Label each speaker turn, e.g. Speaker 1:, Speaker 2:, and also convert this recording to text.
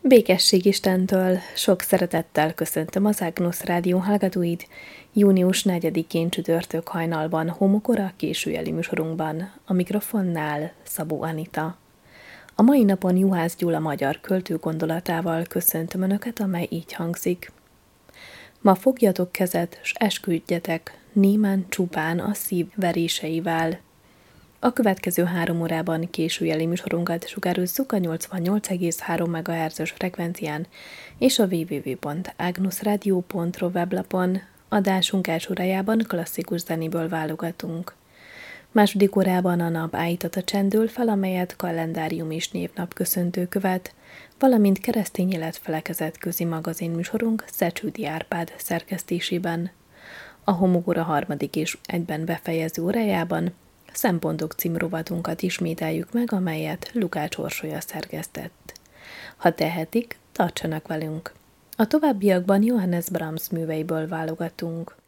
Speaker 1: Békesség Istentől, sok szeretettel köszöntöm az Ágnusz Rádió hallgatóit. Június 4-én csütörtök hajnalban homokora későjeli műsorunkban, a mikrofonnál Szabó Anita. A mai napon Juhász Gyula magyar költő gondolatával köszöntöm Önöket, amely így hangzik. Ma fogjatok kezet, s esküdjetek, némán csupán a szív veréseivel. A következő 3 órában későjeli műsorunkat sugározzuk a 88,3 MHz-ös frekvencián és a www.agnusradio.ro weblapon. Adásunk első órájában klasszikus zenéből válogatunk. Második órában a nap állítata csendül fel, amelyet kalendárium és névnap köszöntő követ, valamint keresztény életfelekezet közi magazin műsorunk Szecsődi Árpád szerkesztésében. A homokora harmadik és egyben befejező órájában Szempontok című rovatunkat ismételjük meg, amelyet Lukács Orsolya szerkesztett. Ha tehetik, tartsanak velünk! A továbbiakban Johannes Brahms műveiből válogatunk.